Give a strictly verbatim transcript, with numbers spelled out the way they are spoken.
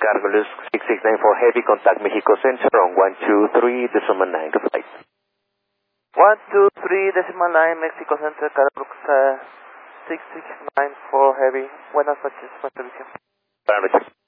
Cargolus six six nine four Heavy, contact Mexico Center on one two three decimal nine, good flight. one two three decimal nine, Mexico Center, Cargolus uh, six six nine four Heavy. Buenas noches, buen servicio. Buenas noches.